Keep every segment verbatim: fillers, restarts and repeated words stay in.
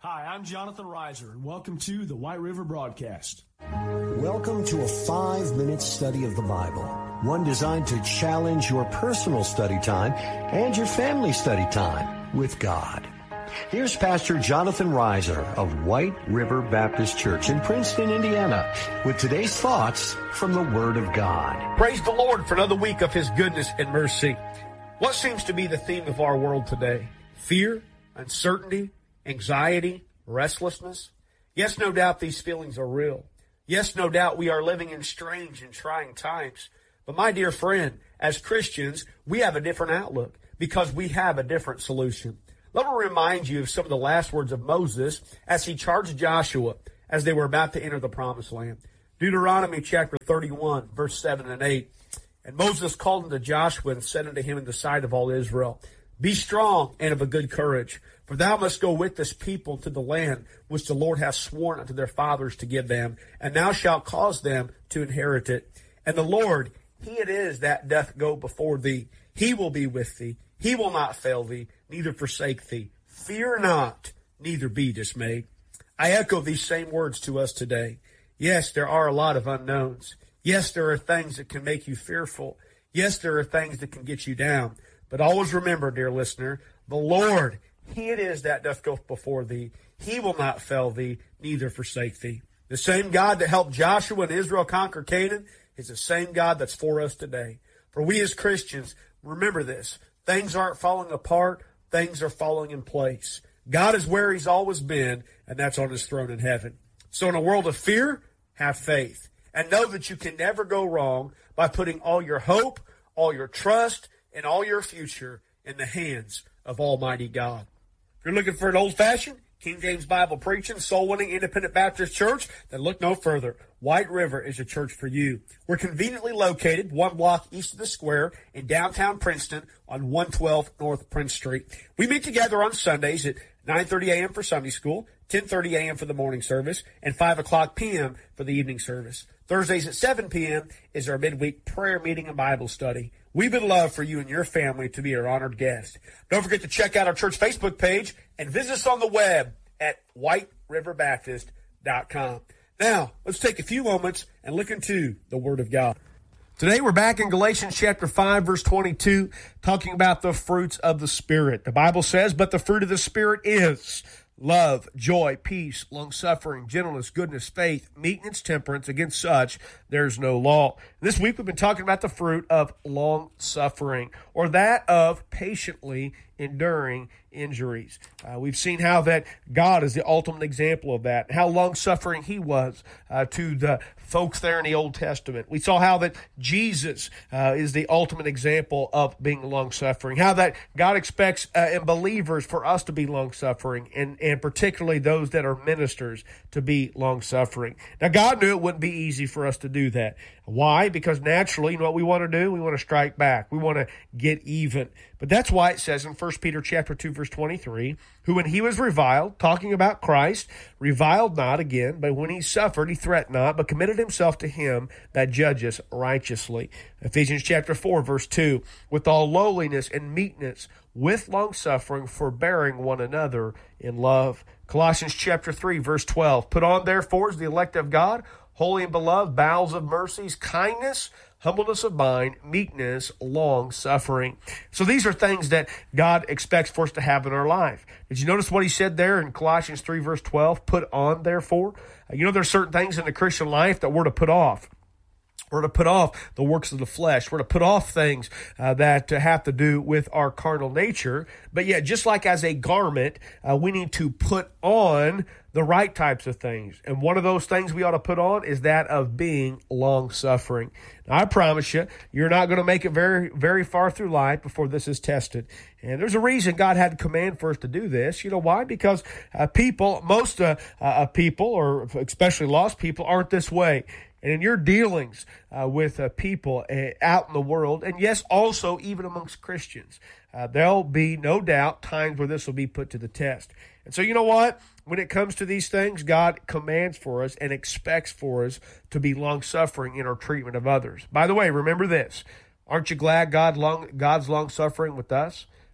Hi, I'm Jonathan Reiser, and welcome to the White River Broadcast. Welcome to a five-minute study of the Bible, one designed to challenge your personal study time and your family study time with God. Here's Pastor Jonathan Reiser of White River Baptist Church in Princeton, Indiana, with today's thoughts from the Word of God. Praise the Lord for another week of His goodness and mercy. What seems to be the theme of our world today? Fear, uncertainty, anxiety, restlessness. Yes, no doubt these feelings are real. Yes, no doubt we are living in strange and trying times. But my dear friend, as Christians, we have a different outlook because we have a different solution. Let me remind you of some of the last words of Moses as he charged Joshua as they were about to enter the promised land. Deuteronomy chapter thirty-one, verse seven and eight. And Moses called unto Joshua and said unto him in the sight of all Israel, Be strong and of a good courage, for thou must go with this people to the land which the Lord hath sworn unto their fathers to give them, and thou shalt cause them to inherit it. And the Lord, He it is that doth go before thee. He will be with thee. He will not fail thee, neither forsake thee. Fear not, neither be dismayed. I echo these same words to us today. Yes, there are a lot of unknowns. Yes, there are things that can make you fearful. Yes, there are things that can get you down. But always remember, dear listener, the Lord, He it is that doth go before thee. He will not fail thee, neither forsake thee. The same God that helped Joshua and Israel conquer Canaan is the same God that's for us today. For we as Christians, remember this. Things aren't falling apart. Things are falling in place. God is where He's always been, and that's on His throne in heaven. So in a world of fear, have faith. And know that you can never go wrong by putting all your hope, all your trust, and all your future in the hands of Almighty God. If you're looking for an old-fashioned, King James Bible preaching, soul-winning, independent Baptist church, then look no further. White River is a church for you. We're conveniently located one block east of the square in downtown Princeton on one twelve North Prince Street. We meet together on Sundays at nine thirty a.m. for Sunday school, ten thirty a.m. for the morning service, and five o'clock p.m. for the evening service. Thursdays at seven p.m. is our midweek prayer meeting and Bible study. We would love for you and your family to be our honored guest. Don't forget to check out our church Facebook page and visit us on the web at white river baptist dot com. Now, let's take a few moments and look into the Word of God. Today we're back in Galatians chapter five, verse twenty-two, talking about the fruits of the Spirit. The Bible says, But the fruit of the Spirit is love, joy, peace, long-suffering, gentleness, goodness, faith, meekness, temperance. Against such there's no law. This week we've been talking about the fruit of long-suffering, or that of patiently enduring injuries. Uh, we've seen how that God is the ultimate example of that, how long-suffering He was uh, to the folks there in the Old Testament. We saw how that Jesus uh, is the ultimate example of being long-suffering, how that God expects uh, in believers for us to be long-suffering, and, and particularly those that are ministers to be long-suffering. Now, God knew it wouldn't be easy for us to do that. Why? Because naturally, you know what we want to do? We want to strike back. We want to get even. But that's why it says in First Peter chapter two, verse twenty-three, who when he was reviled, talking about Christ, reviled not again, but when he suffered, he threatened not, but committed himself to him that judges righteously. Ephesians chapter four, verse two, with all lowliness and meekness, with longsuffering, forbearing one another in love. Colossians chapter three, verse twelve, put on therefore as the elect of God, holy and beloved, bowels of mercies, kindness, humbleness of mind, meekness, long-suffering. So these are things that God expects for us to have in our life. Did you notice what he said there in Colossians three, verse twelve? Put on, therefore. You know, there's certain things in the Christian life that we're to put off. We're to put off the works of the flesh. We're to put off things uh, that uh, have to do with our carnal nature. But yet, just like as a garment, uh, we need to put on the right types of things. And one of those things we ought to put on is that of being long-suffering. Now, I promise you, you're not going to make it very, very far through life before this is tested. And there's a reason God had to command for us to do this. You know why? Because uh, people, most uh, uh, people, or especially lost people, aren't this way. And in your dealings uh, with uh, people uh, out in the world, and yes, also even amongst Christians, uh, there'll be no doubt times where this will be put to the test. And so you know what? When it comes to these things, God commands for us and expects for us to be long-suffering in our treatment of others. By the way, remember this. Aren't you glad God long, God's long-suffering with us?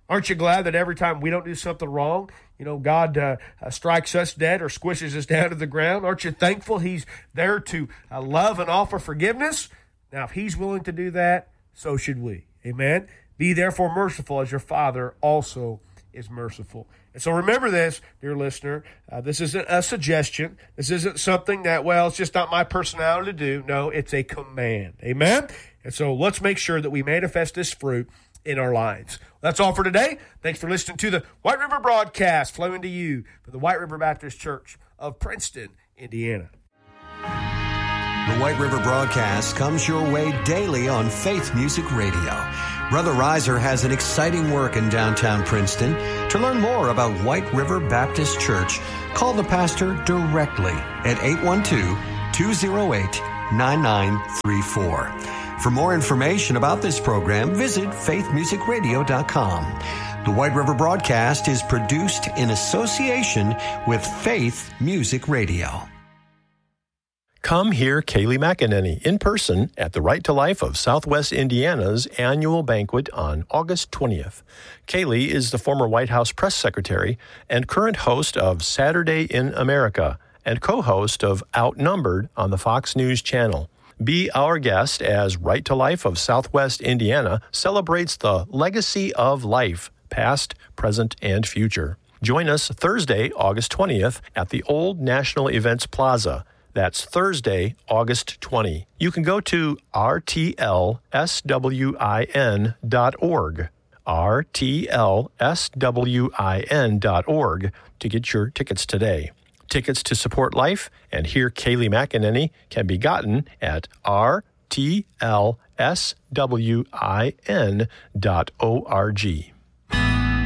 Aren't you glad that every time we don't do something wrong, you know, God uh, uh, strikes us dead or squishes us down to the ground? Aren't you thankful He's there to uh, love and offer forgiveness? Now, if He's willing to do that, so should we. Amen? Be therefore merciful as your Father also is merciful. And so remember this, dear listener, uh, this isn't a suggestion. This isn't something that, well, it's just not my personality to do. No, it's a command. Amen? And so let's make sure that we manifest this fruit in our lives. That's all for today. Thanks for listening to the White River Broadcast, flowing to you from the White River Baptist Church of Princeton, Indiana. The White River Broadcast comes your way daily on Faith Music Radio. Brother Reiser has an exciting work in downtown Princeton. To learn more about White River Baptist Church, call the pastor directly at eight one two, two oh eight, nine nine three four. For more information about this program, visit faith music radio dot com. The White River Broadcast is produced in association with Faith Music Radio. Come hear Kayleigh McEnany in person at the Right to Life of Southwest Indiana's annual banquet on August twentieth. Kayleigh is the former White House press secretary and current host of Saturday in America and co-host of Outnumbered on the Fox News Channel. Be our guest as Right to Life of Southwest Indiana celebrates the legacy of life, past, present, and future. Join us Thursday, August twentieth at the Old National Events Plaza. That's Thursday, August twentieth. You can go to r t l s w i n dot org, r t l s w i n dot org, to get your tickets today. Tickets to support life and hear Kayleigh McEnany can be gotten at r t l s w i n dot org.